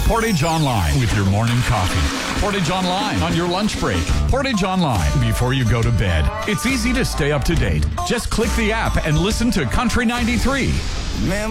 Portage Online with your morning coffee. Portage Online on your lunch break. Portage Online before you go to bed. It's easy to stay up to date. Just click the app and listen to Country 93. Man,